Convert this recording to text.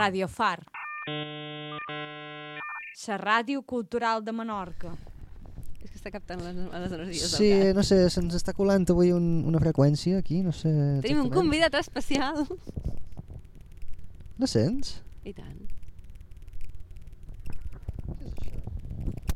Radio Far. La ràdio cultural de Menorca. És que està captant les energies Sí, del gat. no sé, se'ns està colant avui una freqüència aquí, no sé... Tenim un convidat especial. No sents? I tant.